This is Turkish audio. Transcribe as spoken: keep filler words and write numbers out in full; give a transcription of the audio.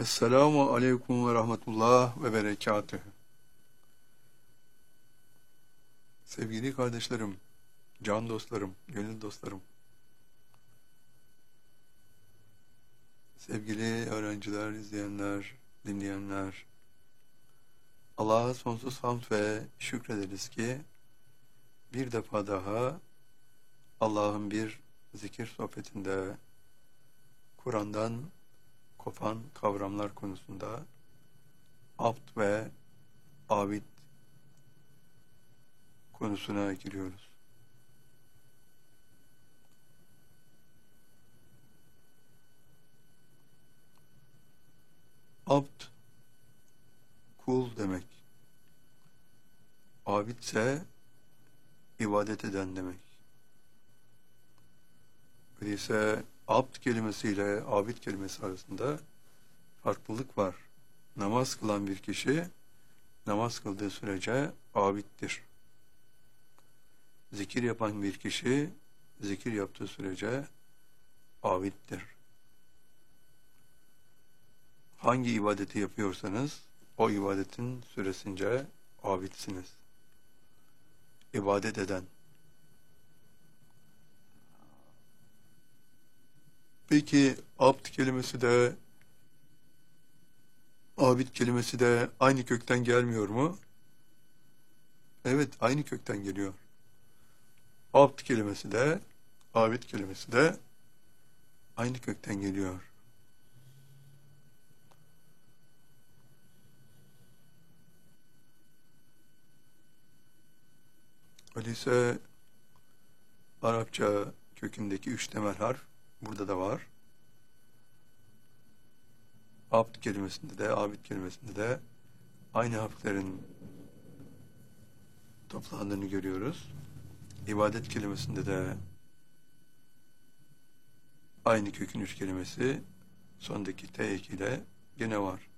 Esselamu aleyküm ve rahmetullah ve berekatühü. Sevgili kardeşlerim, can dostlarım, gönül dostlarım, sevgili öğrenciler, izleyenler, dinleyenler, Allah'a sonsuz hamd ve şükrederiz ki bir defa daha Allah'ın bir zikir sohbetinde Kur'an'dan kopan kavramlar konusunda abd ve abid konusuna giriyoruz. Abd, kul demek. Abid ise ibadet eden demek. Öyleyse abd kelimesiyle abid kelimesi arasında farklılık var. Namaz kılan bir kişi, namaz kıldığı sürece abiddir. Zikir yapan bir kişi, zikir yaptığı sürece abiddir. Hangi ibadeti yapıyorsanız, o ibadetin süresince abidsiniz. İbadet eden. Peki abd kelimesi de abid kelimesi de aynı kökten gelmiyor mu? Evet, aynı kökten geliyor. Abd kelimesi de abid kelimesi de aynı kökten geliyor. Öyleyse Arapça kökündeki üç temel harf burada da var. Abd kelimesinde de, abid kelimesinde de aynı harflerin toplandığını görüyoruz. İbadet kelimesinde de aynı kökün üç kelimesi sondaki T ile gene var.